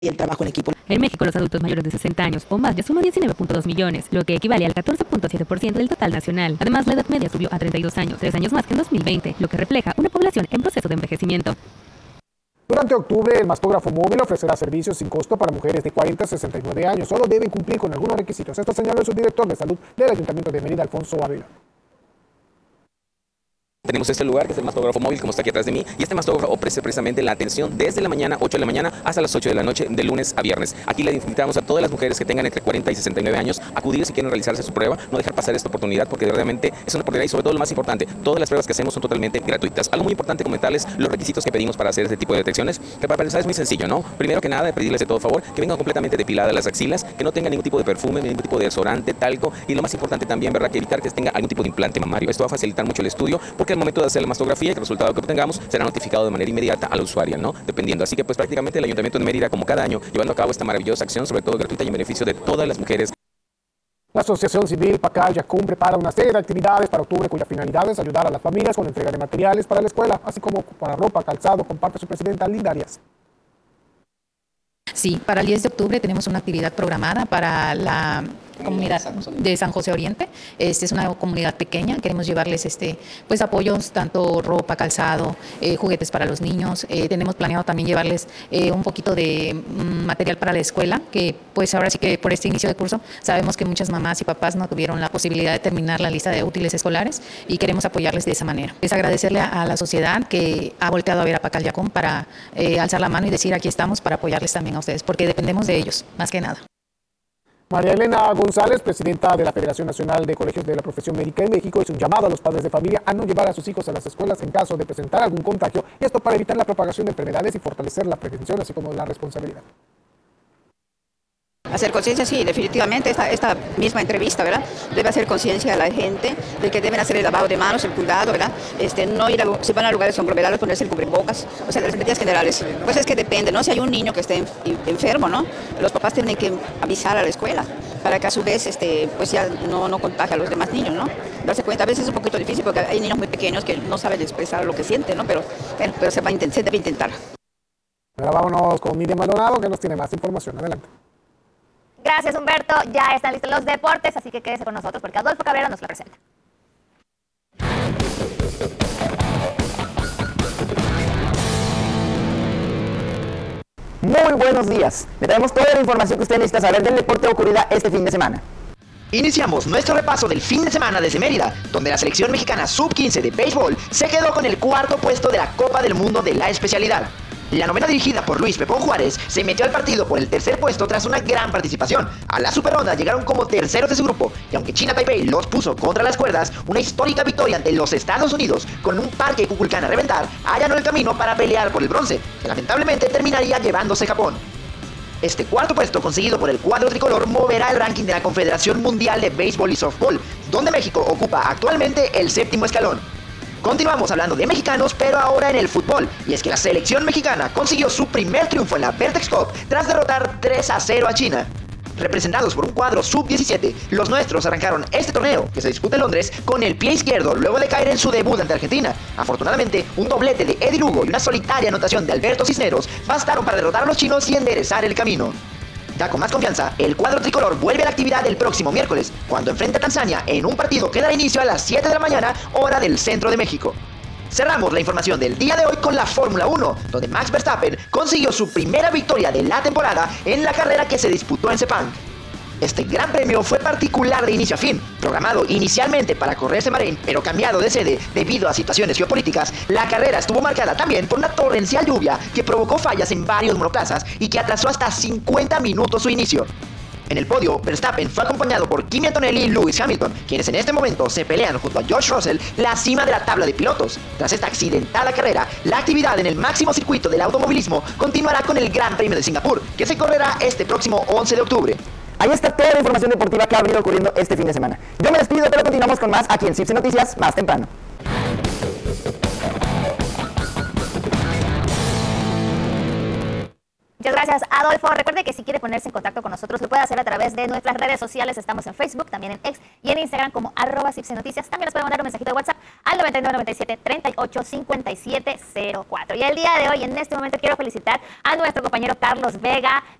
y el trabajo en equipo. En México, los adultos mayores de 60 años o más ya suman 19.2 millones, lo que equivale al 14.7% del total nacional. Además, la edad media subió a 32 años, 3 años más que en 2020, lo que refleja una población en proceso de envejecimiento. Durante octubre, el mastógrafo móvil ofrecerá servicios sin costo para mujeres de 40 a 69 años. Solo deben cumplir con algunos requisitos. Esto señaló el subdirector de salud del Ayuntamiento de Mérida, Alfonso Ávila. Tenemos este lugar que es el mastógrafo móvil, como está aquí atrás de mí, y este mastógrafo ofrece precisamente la atención desde la mañana, 8 de la mañana, hasta las 8 de la noche, de lunes a viernes. Aquí le invitamos a todas las mujeres que tengan entre 40 y 69 años a acudir si quieren realizarse su prueba, no dejar pasar esta oportunidad porque realmente es una oportunidad y sobre todo lo más importante, todas las pruebas que hacemos son totalmente gratuitas. Algo muy importante comentarles los requisitos que pedimos para hacer este tipo de detecciones, que para realizar es muy sencillo, ¿no? Primero que nada, pedirles de todo favor que vengan completamente depiladas las axilas, que no tengan ningún tipo de perfume, ningún tipo de desodorante, talco, y lo más importante también, ¿verdad?, que evitar que tenga algún tipo de implante mamario. Esto va a facilitar mucho el estudio porque al momento de hacer la mastografía y el resultado que obtengamos será notificado de manera inmediata a la usuaria, ¿no? Dependiendo. Así que pues prácticamente el Ayuntamiento de Mérida, como cada año, llevando a cabo esta maravillosa acción, sobre todo gratuita y en beneficio de todas las mujeres. La Asociación Civil Pacayacún prepara una serie de actividades para octubre cuya finalidad es ayudar a las familias con entrega de materiales para la escuela, así como para ropa, calzado, comparte su presidenta Linda Arias. Sí, para el 10 de octubre tenemos una actividad programada para la comunidad de San José Oriente. Es una comunidad pequeña, queremos llevarles pues apoyos, tanto ropa, calzado, juguetes para los niños. Tenemos planeado también llevarles un poquito de material para la escuela, que pues ahora sí que por este inicio de curso sabemos que muchas mamás y papás no tuvieron la posibilidad de terminar la lista de útiles escolares y queremos apoyarles de esa manera. Es agradecerle a la sociedad que ha volteado a ver a Pacayacún para alzar la mano y decir aquí estamos para apoyarles también a ustedes, porque dependemos de ellos, más que nada. María Elena González, presidenta de la Federación Nacional de Colegios de la Profesión Médica en México, hizo un llamado a los padres de familia a no llevar a sus hijos a las escuelas en caso de presentar algún contagio, y esto para evitar la propagación de enfermedades y fortalecer la prevención, así como la responsabilidad. Hacer conciencia, sí, definitivamente esta misma entrevista, ¿verdad? Debe hacer conciencia a la gente de que deben hacer el lavado de manos, el cuidado, ¿verdad? No ir si van a lugares conglomerados, ponerse el cubrebocas, o sea, las medidas generales. Pues es que depende, ¿no? Si hay un niño que esté enfermo, ¿no? Los papás tienen que avisar a la escuela para que a su vez, pues ya no contagie a los demás niños, ¿no? Darse cuenta, a veces es un poquito difícil porque hay niños muy pequeños que no saben expresar lo que sienten, ¿no? Pero se debe intentar. Ahora vámonos con Miriam Maldonado, que nos tiene más información. Adelante. Gracias, Humberto. Ya están listos los deportes, así que quédese con nosotros porque Adolfo Cabrera nos lo presenta. Muy buenos días. Le traemos toda la información que usted necesita saber del deporte ocurrida este fin de semana. Iniciamos nuestro repaso del fin de semana desde Mérida, donde la selección mexicana sub-15 de béisbol se quedó con el cuarto puesto de la Copa del Mundo de la especialidad. La novena, dirigida por Luis Pepón Juárez, se metió al partido por el tercer puesto tras una gran participación. A la superronda llegaron como terceros de su grupo, y aunque China Taipei los puso contra las cuerdas, una histórica victoria ante los Estados Unidos con un Parque Kukulcán a reventar, allanó el camino para pelear por el bronce, que lamentablemente terminaría llevándose Japón. Este cuarto puesto conseguido por el cuadro tricolor moverá el ranking de la Confederación Mundial de Béisbol y Softball, donde México ocupa actualmente el séptimo escalón. Continuamos hablando de mexicanos, pero ahora en el fútbol, y es que la selección mexicana consiguió su primer triunfo en la Vertex Cup tras derrotar 3-0 a China. Representados por un cuadro sub-17, los nuestros arrancaron este torneo, que se disputa en Londres, con el pie izquierdo luego de caer en su debut ante Argentina. Afortunadamente, un doblete de Eddie Lugo y una solitaria anotación de Alberto Cisneros bastaron para derrotar a los chinos y enderezar el camino. Ya con más confianza, el cuadro tricolor vuelve a la actividad el próximo miércoles, cuando enfrenta a Tanzania en un partido que dará inicio a las 7 de la mañana, hora del centro de México. Cerramos la información del día de hoy con la Fórmula 1, donde Max Verstappen consiguió su primera victoria de la temporada en la carrera que se disputó en Sepang. Este gran premio fue particular de inicio a fin, programado inicialmente para correrse en Bahrein, pero cambiado de sede debido a situaciones geopolíticas. La carrera estuvo marcada también por una torrencial lluvia que provocó fallas en varios monoplazas y que atrasó hasta 50 minutos su inicio. En el podio, Verstappen fue acompañado por Kimi Antonelli y Lewis Hamilton, quienes en este momento se pelean junto a George Russell la cima de la tabla de pilotos. Tras esta accidentada carrera, la actividad en el máximo circuito del automovilismo continuará con el Gran Premio de Singapur, que se correrá este próximo 11 de octubre. Ahí está toda la información deportiva que ha venido ocurriendo este fin de semana. Yo me despido, pero continuamos con más aquí en CIPSE Noticias más temprano. Muchas gracias, Adolfo. Recuerde que si quiere ponerse en contacto con nosotros, lo puede hacer a través de nuestras redes sociales. Estamos en Facebook, también en X y en Instagram como @CipseNoticias. También nos puede mandar un mensajito de WhatsApp al 9997-385704. Y el día de hoy, en este momento, quiero felicitar a nuestro compañero Carlos Vega,